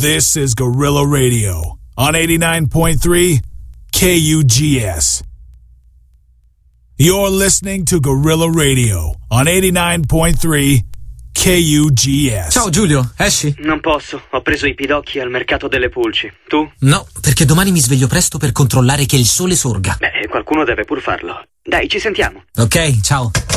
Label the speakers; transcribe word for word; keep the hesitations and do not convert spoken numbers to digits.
Speaker 1: This is Gorilla Radio on eighty-nine point three K U G S. You're listening to Gorilla Radio on eighty-nine point three K U G S.
Speaker 2: Ciao Giulio, esci?
Speaker 3: Non posso, ho preso i pidocchi al mercato delle pulci. Tu?
Speaker 2: No, perché domani mi sveglio presto per controllare che il sole sorga.
Speaker 3: Beh, qualcuno deve pur farlo. Dai, ci sentiamo.
Speaker 2: Ok, ciao.